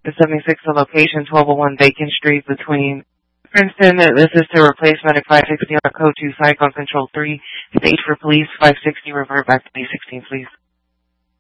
76, the location 1201 Bacon Street between Princeton. This is to replace medic 560 on code 2 Cyclone Control 3. Stage for police 560, revert back to B16, please.